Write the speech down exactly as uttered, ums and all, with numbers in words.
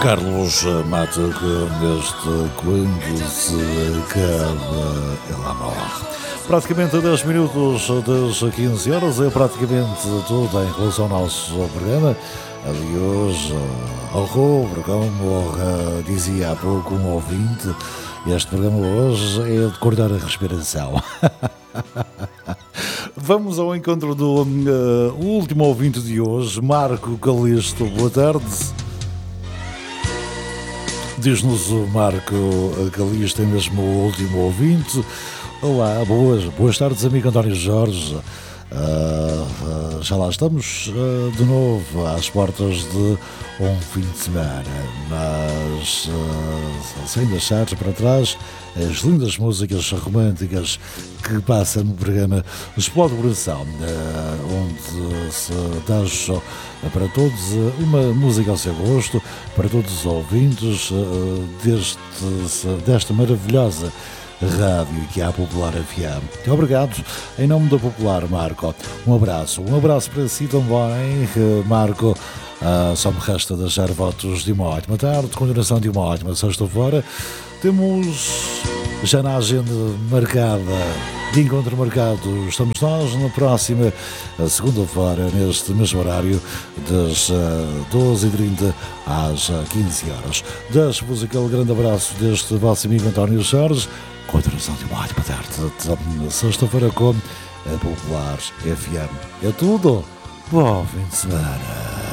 Carlos Mata com este Quando se acaba ela morre. Praticamente a dez minutos das quinze horas, é praticamente tudo em relação ao nosso programa de hoje. Ao rubro, como dizia há pouco um ouvinte, este programa hoje é de cortar a respiração. Vamos ao encontro do uh, último ouvinte de hoje, Marco Calixto. Boa tarde. Diz-nos o Marco Calixto, é mesmo o último ouvinte. Olá, boas, boas tardes, amigo António Jorge. Uh, uh, já lá estamos uh, de novo às portas de um fim de semana, mas uh, sem deixar para trás as lindas músicas românticas que passam no programa Explode o Coração, uh, onde se deixa para todos uma música ao seu gosto, para todos os ouvintes uh, deste, desta maravilhosa rádio que é a Popular F M. Obrigado em nome da Popular, Marco. Um abraço, um abraço para si também, Marco. Uh, só me resta deixar votos de uma ótima tarde, continuação de uma ótima sexta-feira. Temos já na agenda marcada, de encontro marcado, estamos nós na próxima segunda-feira, neste mesmo horário, das uh, doze e trinta às quinze horas. Deixo-vos aquele grande abraço deste vosso amigo António Jorge. Continuação de uma ótima tarde, sexta-feira com a Popular F M. É tudo. Bom fim de semana.